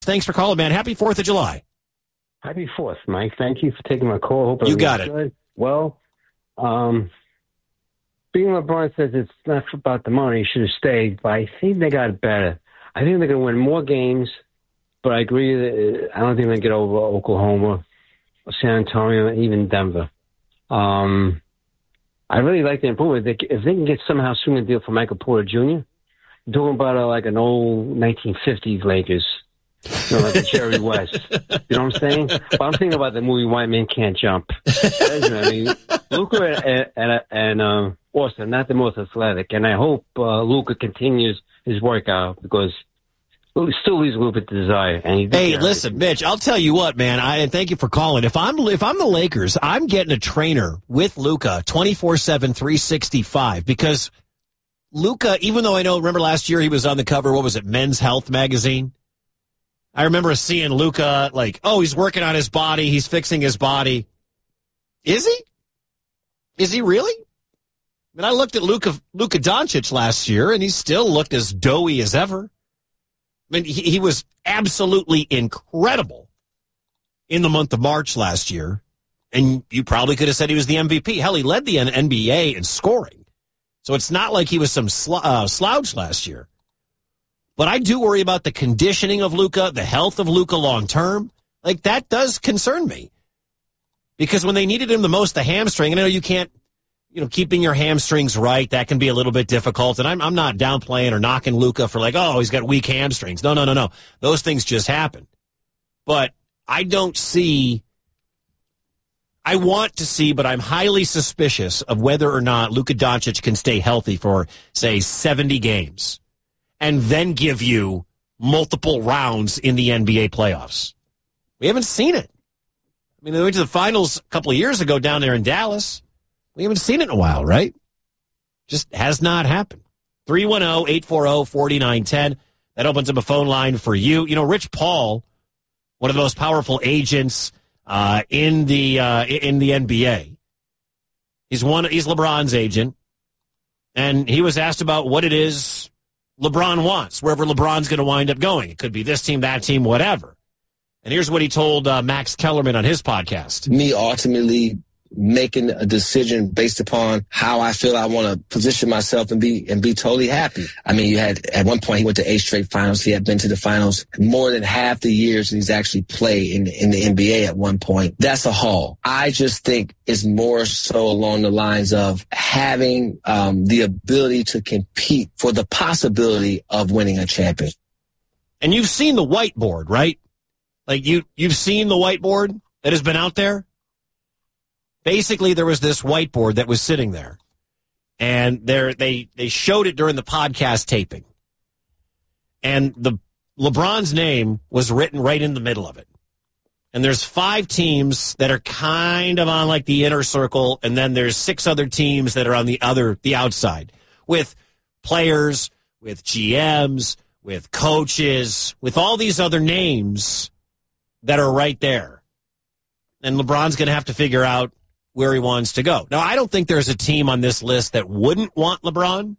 Thanks for calling, man. Happy 4th of July. Happy 4th, Mike. Thank you for taking my call. Hope you got it. Good. Well, being LeBron says it's not about the money, he should have stayed, but I think they got better. I think they're going to win more games, but I agree that I don't think they get over Oklahoma, San Antonio, even Denver. I really like the improvement. If they can get somehow swing a deal for Michael Porter Jr., I'm talking about like an old 1950s Lakers, like a Jerry West. You know what I'm saying? But I'm thinking about the movie White Men Can't Jump. I mean, Luka and Austin, not the most athletic, and I hope Luka continues his workout because it still leaves a little bit to desire. And hey, listen, Mitch, I'll tell you what, man. And thank you for calling. If I'm the Lakers, I'm getting a trainer with Luka 24/7, 365 because Luka, even though remember last year he was on the cover, what was it, Men's Health magazine? I remember seeing Luka like, oh, he's working on his body, he's fixing his body. Is he? Is he really? I mean, I looked at Luka Doncic last year, and he still looked as doughy as ever. I mean, he was absolutely incredible in the month of March last year, and you probably could have said he was the MVP. Hell, he led the NBA in scoring. So it's not like he was some slouch last year. But I do worry about the conditioning of Luka, the health of Luka long term. Like, that does concern me. Because when they needed him the most, the hamstring, and I know you can't, keeping your hamstrings right, that can be a little bit difficult. And I'm not downplaying or knocking Luka for like, oh, he's got weak hamstrings. No. Those things just happen. But I want to see, but I'm highly suspicious of whether or not Luka Doncic can stay healthy for, say, 70 games and then give you multiple rounds in the NBA playoffs. We haven't seen it. I mean, they went to the finals a couple of years ago down there in Dallas. We haven't seen it in a while, right? Just has not happened. 310-840-4910. That opens up a phone line for you. Rich Paul, one of the most powerful agents in the NBA. He's LeBron's agent, and he was asked about what it is LeBron wants, wherever LeBron's going to wind up going. It could be this team, that team, whatever. And here's what he told Max Kellerman on his podcast. Me ultimately making a decision based upon how I feel I want to position myself and be totally happy. I mean, at one point he went to 8 straight finals. He had been to the finals more than half the years he's actually played in the NBA at one point. That's a haul. I just think it's more so along the lines of having the ability to compete for the possibility of winning a championship. And you've seen the whiteboard, right? Like you've seen the whiteboard that has been out there? Basically, there was this whiteboard that was sitting there, and they showed it during the podcast taping, and the LeBron's name was written right in the middle of it. And there's 5 teams that are kind of on like the inner circle, and then there's 6 other teams that are on the outside, with players, with GMs, with coaches, with all these other names that are right there. And LeBron's going to have to figure out where he wants to go. Now, I don't think there's a team on this list that wouldn't want LeBron.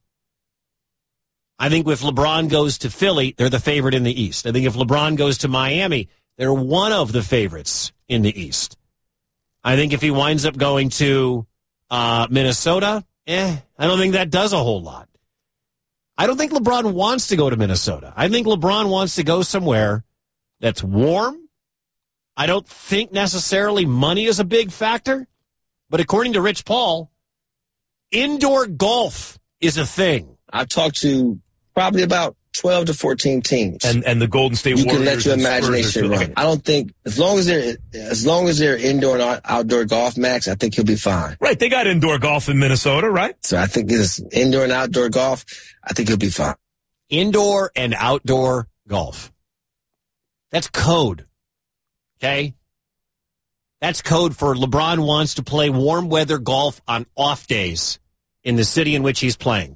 I think if LeBron goes to Philly, they're the favorite in the East. I think if LeBron goes to Miami, they're one of the favorites in the East. I think if he winds up going to Minnesota, I don't think that does a whole lot. I don't think LeBron wants to go to Minnesota. I think LeBron wants to go somewhere that's warm. I don't think necessarily money is a big factor. But according to Rich Paul, indoor golf is a thing. I've talked to probably about 12 to 14 teams. And the Golden State Warriors. You can let your imagination run. Okay. I don't think, as long as they're indoor and outdoor golf, Max, I think he'll be fine. Right. They got indoor golf in Minnesota, right? So I think it's indoor and outdoor golf. I think he'll be fine. Indoor and outdoor golf. That's code. Okay? That's code for LeBron wants to play warm weather golf on off days in the city in which he's playing.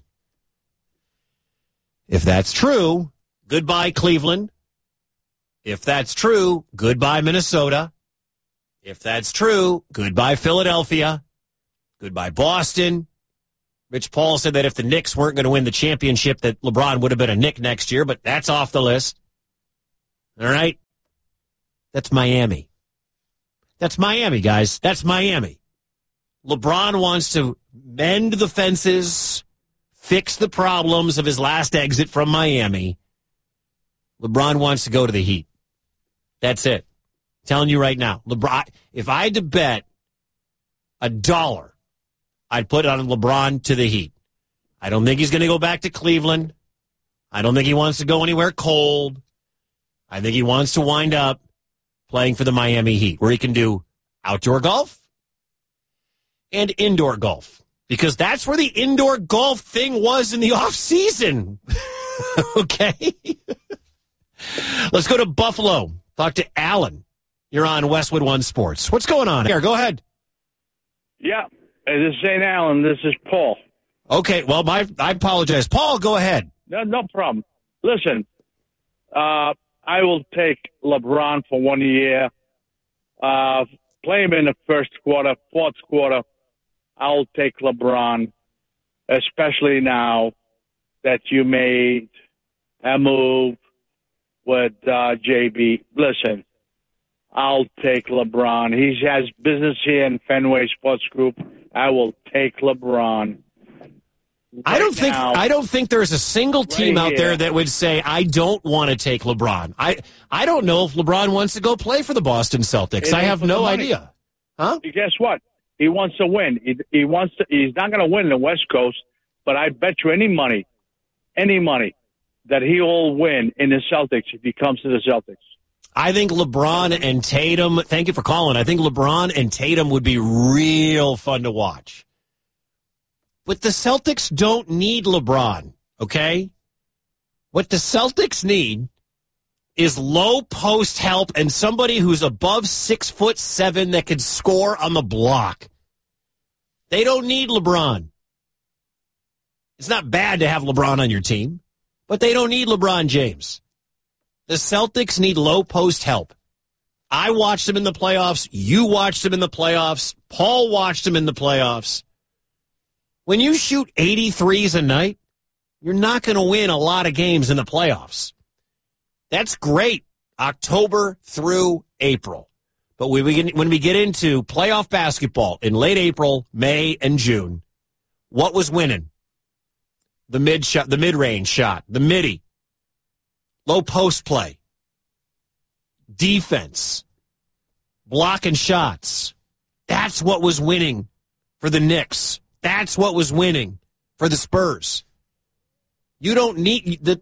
If that's true, goodbye Cleveland. If that's true, goodbye Minnesota. If that's true, goodbye Philadelphia. Goodbye Boston. Rich Paul said that if the Knicks weren't going to win the championship, that LeBron would have been a Knick next year, but that's off the list. All right? That's Miami. That's Miami, guys. That's Miami. LeBron wants to mend the fences, fix the problems of his last exit from Miami. LeBron wants to go to the Heat. That's it. Telling you right now. LeBron, if I had to bet $1, I'd put it on LeBron to the Heat. I don't think he's going to go back to Cleveland. I don't think he wants to go anywhere cold. I think he wants to wind up playing for the Miami Heat, where he can do outdoor golf and indoor golf, because that's where the indoor golf thing was in the offseason. Okay? Let's go to Buffalo. Talk to Alan. You're on Westwood One Sports. What's going on here? Go ahead. Yeah, this is St. Alan. This is Paul. Okay, well, I apologize. Paul, go ahead. No problem. Listen, I will take LeBron for 1 year. Play him in the first quarter, fourth quarter. I'll take LeBron, especially now that you made a move with JB. Listen, I'll take LeBron. He has business here in Fenway Sports Group. I will take LeBron. I don't think there's a single team out there that would say, I don't want to take LeBron. I don't know if LeBron wants to go play for the Boston Celtics. I have no idea. Huh? Guess what? He wants to win. He's not going to win the West Coast, but I bet you any money that he will win in the Celtics if he comes to the Celtics. I think LeBron and Tatum, thank you for calling. I think LeBron and Tatum would be real fun to watch. But the Celtics don't need LeBron, okay? What the Celtics need is low post help and somebody who's above 6'7" that can score on the block. They don't need LeBron. It's not bad to have LeBron on your team, but they don't need LeBron James. The Celtics need low post help. I watched them in the playoffs. You watched them in the playoffs. Paul watched them in the playoffs. When you shoot 83s a night, you're not going to win a lot of games in the playoffs. That's great, October through April. But when we get into playoff basketball in late April, May, and June, what was winning? The mid-range shot, the midi, low post play, defense, blocking shots. That's what was winning for the Knicks. That's what was winning for the Spurs. You don't need the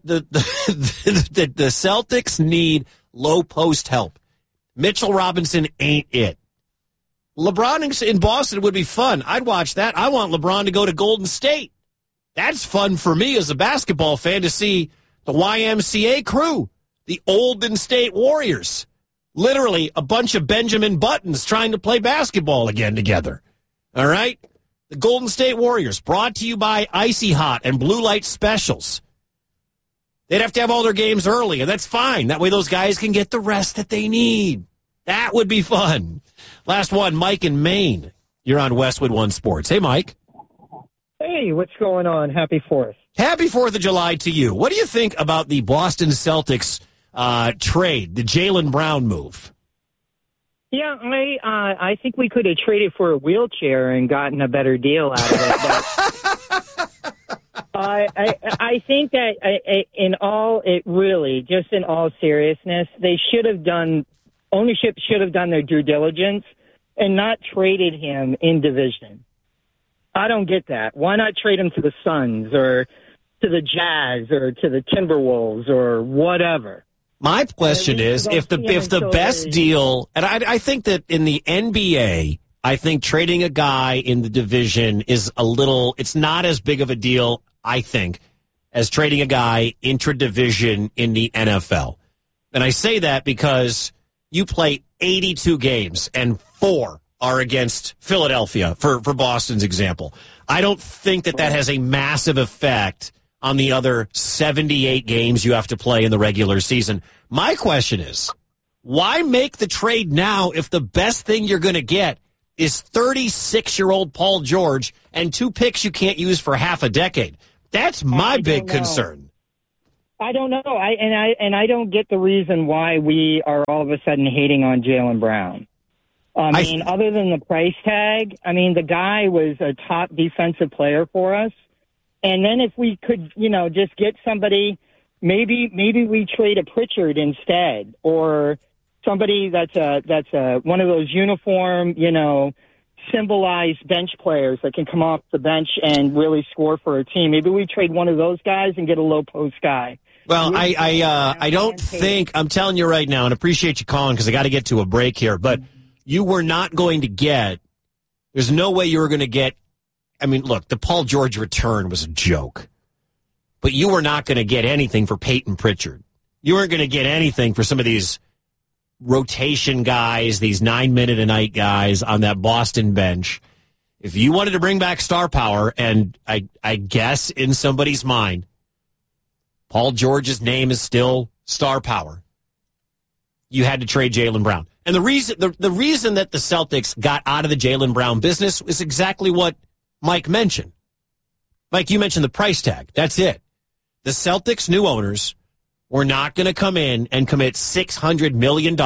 Celtics need low post help. Mitchell Robinson ain't it. LeBron in Boston would be fun. I'd watch that. I want LeBron to go to Golden State. That's fun for me as a basketball fan to see the YMCA crew, the Golden State Warriors. Literally a bunch of Benjamin Buttons trying to play basketball again together. All right? The Golden State Warriors, brought to you by Icy Hot and Blue Light Specials. They'd have to have all their games early, and that's fine. That way those guys can get the rest that they need. That would be fun. Last one, Mike in Maine. You're on Westwood One Sports. Hey, Mike. Hey, what's going on? Happy 4th. Happy 4th of July to you. What do you think about the Boston Celtics trade, the Jaylen Brown move? Yeah, I think we could have traded for a wheelchair and gotten a better deal out of it. But I think that in all seriousness, ownership should have done their due diligence and not traded him in division. I don't get that. Why not trade him to the Suns or to the Jazz or to the Timberwolves or whatever? My question is, if the best deal, and I think that in the NBA, I think trading a guy in the division is it's not as big of a deal, I think, as trading a guy intra-division in the NFL. And I say that because you play 82 games and 4 are against Philadelphia, for Boston's example. I don't think that has a massive effect on the other 78 games you have to play in the regular season. My question is, why make the trade now if the best thing you're going to get is 36-year-old Paul George and 2 picks you can't use for half a decade? That's my big concern. I don't know. I don't get the reason why we are all of a sudden hating on Jaylen Brown. I mean, other than the price tag, I mean, the guy was a top defensive player for us. And then if we could, just get somebody, maybe we trade a Pritchard instead, or somebody that's one of those uniform, symbolized bench players that can come off the bench and really score for a team. Maybe we trade one of those guys and get a low post guy. Well, I don't think, I'm telling you right now, and appreciate you calling because I got to get to a break here, but you were not going to get, there's no way you were going to get, I mean, look, the Paul George return was a joke, but you were not going to get anything for Peyton Pritchard. You weren't going to get anything for some of these rotation guys, these 9-minute-a-night guys on that Boston bench. If you wanted to bring back star power, and I guess in somebody's mind, Paul George's name is still star power, you had to trade Jaylen Brown. And the reason that the Celtics got out of the Jaylen Brown business is exactly what Mike mentioned. Mike, you mentioned the price tag. That's it. The Celtics' new owners were not going to come in and commit $600 million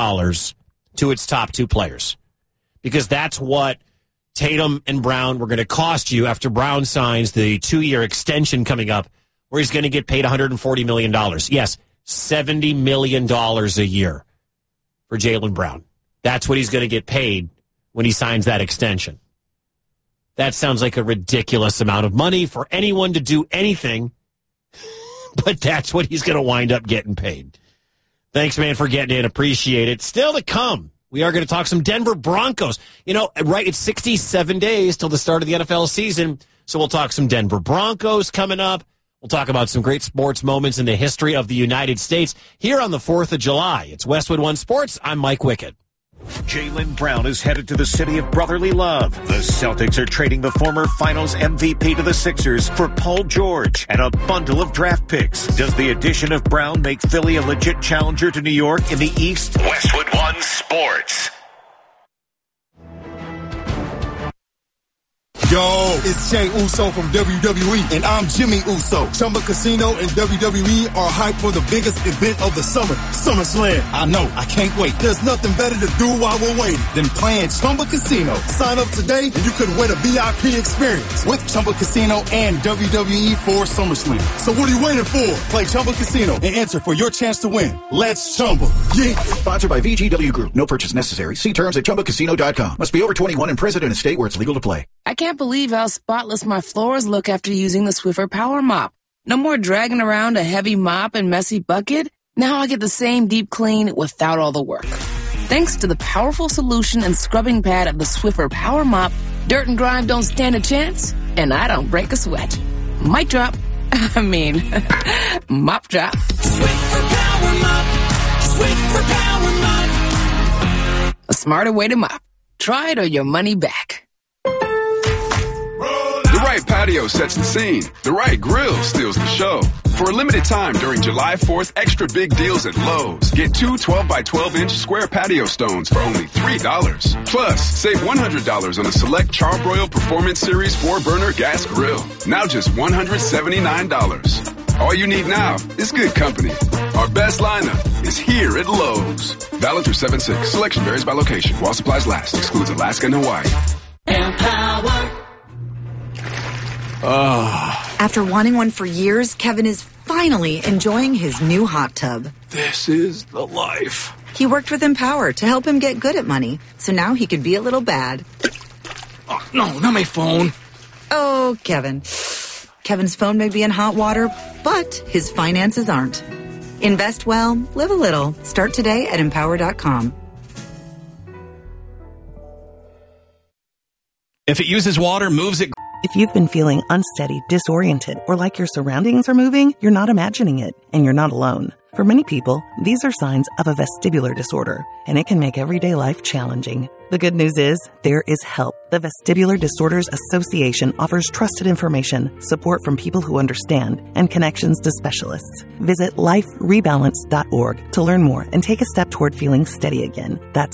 to its top two players, because that's what Tatum and Brown were going to cost you after Brown signs the 2-year extension coming up, where he's going to get paid $140 million. Yes, $70 million a year for Jaylen Brown. That's what he's going to get paid when he signs that extension. That sounds like a ridiculous amount of money for anyone to do anything, but that's what he's going to wind up getting paid. Thanks, man, for getting in. Appreciate it. Still to come, we are going to talk some Denver Broncos. Right, it's 67 days till the start of the NFL season, so we'll talk some Denver Broncos coming up. We'll talk about some great sports moments in the history of the United States here on the 4th of July. It's Westwood One Sports. I'm Mike Wickett. Jaylen Brown is headed to the city of brotherly love. The Celtics are trading the former Finals MVP to the Sixers for Paul George and a bundle of draft picks. Does the addition of Brown make Philly a legit challenger to New York in the East? Westwood One Sports. Yo, it's Jey Uso from WWE, and I'm Jimmy Uso. Chumba Casino and WWE are hyped for the biggest event of the summer, SummerSlam. I know, I can't wait. There's nothing better to do while we're waiting than playing Chumba Casino. Sign up today and you could win a VIP experience with Chumba Casino and WWE for SummerSlam. So what are you waiting for? Play Chumba Casino and enter for your chance to win. Let's Chumba. Yeah. Sponsored by VGW Group. No purchase necessary. See terms at ChumbaCasino.com. Must be over 21 and present in a state where it's legal to play. I can't believe how spotless my floors look after using the Swiffer Power Mop. No more dragging around a heavy mop and messy bucket. Now I get the same deep clean without all the work. Thanks to the powerful solution and scrubbing pad of the Swiffer Power Mop, dirt and grime don't stand a chance, and I don't break a sweat. Mic drop. Mop drop. Swiffer Power Mop. Swiffer Power Mop. A smarter way to mop. Try it or your money back. The right patio sets the scene. The right grill steals the show. For a limited time during July 4th, extra big deals at Lowe's. Get two 12-by-12-inch square patio stones for only $3. Plus, save $100 on a select Charbroil Performance Series 4-burner gas grill. Now just $179. All you need now is good company. Our best lineup is here at Lowe's. Valid through 7/6. Selection varies by location. While supplies last. Excludes Alaska and Hawaii. Empower. After wanting one for years, Kevin is finally enjoying his new hot tub. This is the life. He worked with Empower to help him get good at money, so now he could be a little bad. Oh, no, not my phone. Oh, Kevin. Kevin's phone may be in hot water, but his finances aren't. Invest well, live a little. Start today at Empower.com. If it uses water, moves it. If you've been feeling unsteady, disoriented, or like your surroundings are moving, you're not imagining it, and you're not alone. For many people, these are signs of a vestibular disorder, and it can make everyday life challenging. The good news is, there is help. The Vestibular Disorders Association offers trusted information, support from people who understand, and connections to specialists. Visit liferebalance.org to learn more and take a step toward feeling steady again. That's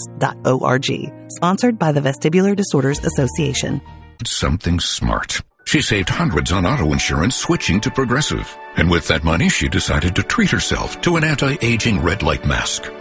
liferebalance.org. Sponsored by the Vestibular Disorders Association. Something smart. She saved hundreds on auto insurance switching to Progressive. And with that money, she decided to treat herself to an anti-aging red light mask.